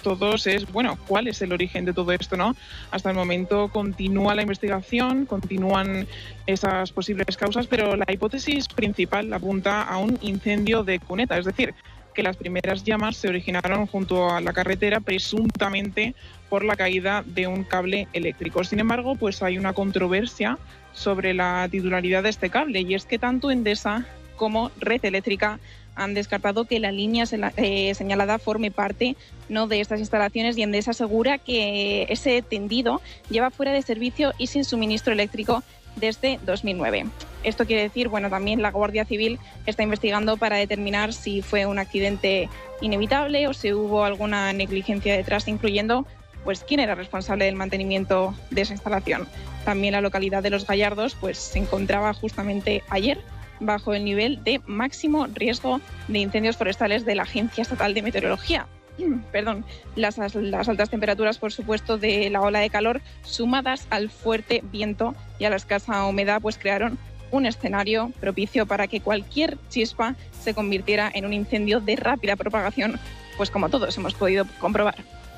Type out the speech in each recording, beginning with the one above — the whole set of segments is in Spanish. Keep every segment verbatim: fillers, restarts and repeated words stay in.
todos es, bueno, ¿cuál es el origen de todo esto, no? Hasta el momento continúa la investigación, continúan esas posibles causas, pero la hipótesis principal apunta a un incendio de cuneta, es decir, que las primeras llamas se originaron junto a la carretera, presuntamente por la caída de un cable eléctrico. Sin embargo, pues hay una controversia sobre la titularidad de este cable, y es que tanto Endesa como Red Eléctrica han descartado que la línea eh, señalada forme parte no de estas instalaciones, y Endesa asegura que ese tendido lleva fuera de servicio y sin suministro eléctrico desde dos mil nueve. Esto quiere decir, bueno, también la Guardia Civil está investigando para determinar si fue un accidente inevitable o si hubo alguna negligencia detrás, incluyendo pues quién era responsable del mantenimiento de esa instalación. También la localidad de Los Gallardos pues se encontraba justamente ayer bajo el nivel de máximo riesgo de incendios forestales de la Agencia Estatal de Meteorología. Perdón, las, las altas temperaturas, por supuesto, de la ola de calor, sumadas al fuerte viento y a la escasa humedad, pues crearon un escenario propicio para que cualquier chispa se convirtiera en un incendio de rápida propagación, pues como todos hemos podido comprobar.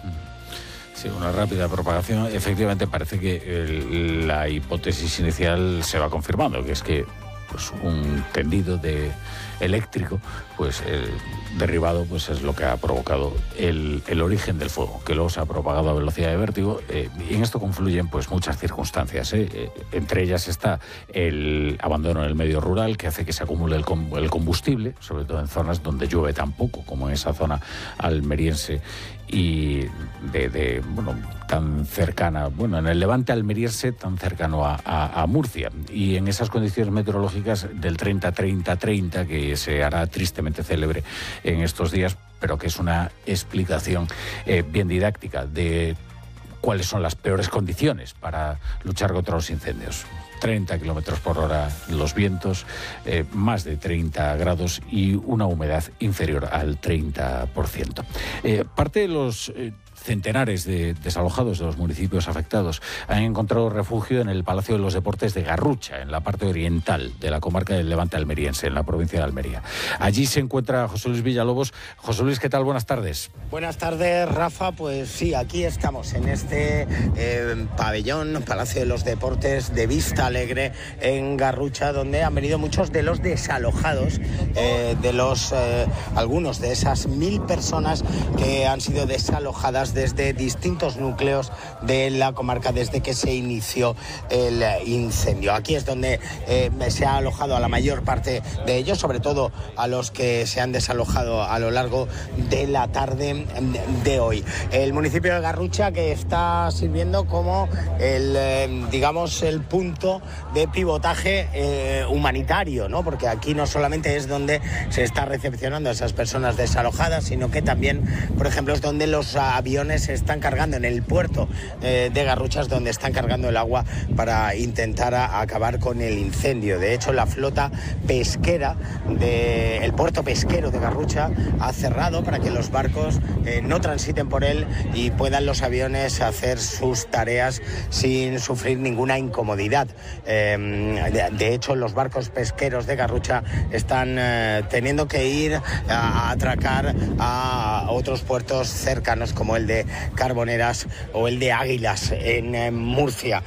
Sí, una rápida propagación. Efectivamente, parece que el, la hipótesis inicial se va confirmando, que es que pues un tendido de eléctrico, pues el derribado, pues es lo que ha provocado el, el origen del fuego, que luego se ha propagado a velocidad de vértigo. Eh, y en esto confluyen pues muchas circunstancias, ¿eh? Eh, entre ellas está el abandono del medio rural, que hace que se acumule el, com el combustible, sobre todo en zonas donde llueve tan poco, como en esa zona almeriense y de, de bueno, tan cercana, bueno, en el levante almeriense, tan cercano a, a, a Murcia. Y en esas condiciones meteorológicas del treinta treinta treinta, que se hará tristemente célebre en estos días, pero que es una explicación eh, bien didáctica de cuáles son las peores condiciones para luchar contra los incendios. treinta kilómetros por hora los vientos, eh, más de treinta grados y una humedad inferior al treinta por ciento. Eh, parte de los eh, centenares de desalojados de los municipios afectados han encontrado refugio en el Palacio de los Deportes de Garrucha, en la parte oriental de la comarca del Levante almeriense, en la provincia de Almería. Allí se encuentra José Luis Villalobos. José Luis, ¿qué tal? Buenas tardes. Buenas tardes, Rafa. Pues sí, aquí estamos en este eh, pabellón, Palacio de los Deportes de Vista Alegre, en Garrucha, donde han venido muchos de los desalojados, eh, de los eh, algunos de esas mil personas que han sido desalojadas desde distintos núcleos de la comarca desde que se inició el incendio. Aquí es donde eh, se ha alojado a la mayor parte de ellos, sobre todo a los que se han desalojado a lo largo de la tarde de hoy. El municipio de Garrucha, que está sirviendo como el, eh, digamos, el punto de pivotaje eh, humanitario, ¿no? Porque aquí no solamente es donde se está recepcionando a esas personas desalojadas, sino que también, por ejemplo, es donde los aviones se están cargando, en el puerto eh, de Garruchas, donde están cargando el agua para intentar a, acabar con el incendio. De hecho, la flota pesquera del puerto pesquero de Garrucha ha cerrado para que los barcos eh, no transiten por él y puedan los aviones hacer sus tareas sin sufrir ninguna incomodidad. Eh, de, de hecho, los barcos pesqueros de Garrucha están eh, teniendo que ir a, a atracar a otros puertos cercanos, como el de Carboneras o el de Águilas en, en Murcia.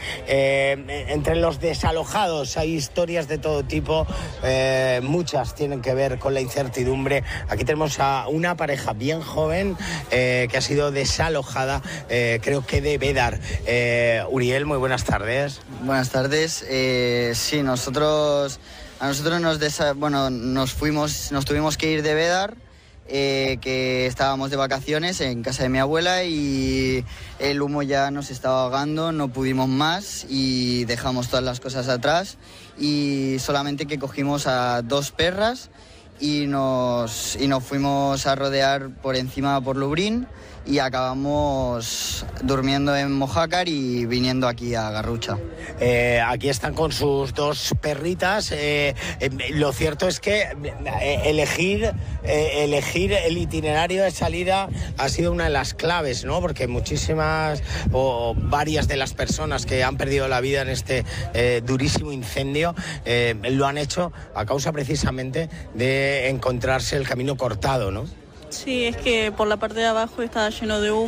Eh, entre los desalojados hay historias de todo tipo, eh, muchas tienen que ver con la incertidumbre. Aquí tenemos a una pareja bien joven eh, que ha sido desalojada, eh, creo que de Bédar. Eh, Uriel, muy buenas tardes. Buenas tardes. Eh, sí, nosotros a nosotros nos desa, bueno, nos fuimos, nos tuvimos que ir de Bédar. Eh, que estábamos de vacaciones en casa de mi abuela y el humo ya nos estaba ahogando, no pudimos más y dejamos todas las cosas atrás, y solamente que cogimos a dos perras y nos, y nos fuimos a rodear por encima por Lubrín y acabamos durmiendo en Mojácar y viniendo aquí a Garrucha. Eh, aquí están con sus dos perritas. Eh, eh, lo cierto es que eh, elegir, eh, elegir el itinerario de salida ha sido una de las claves, ¿no? Porque muchísimas o varias de las personas que han perdido la vida en este eh, durísimo incendio eh, lo han hecho a causa precisamente de encontrarse el camino cortado, ¿no? Sí, es que por la parte de abajo estaba lleno de humo.